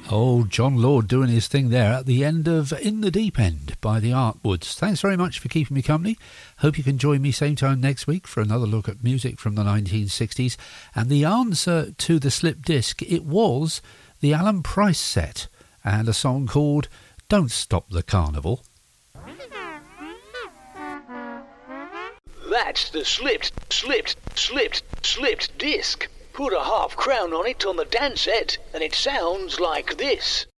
Oh, John Lord doing his thing there at the end of In the Deep End by the Artwoods. Thanks very much for keeping me company. Hope you can join me same time next week for another look at music from the 1960s. And the answer to the slip disc, it was the Alan Price set and a song called Don't Stop the Carnival. That's the slipped disc. Put a half crown on it on the dance set, and it sounds like this.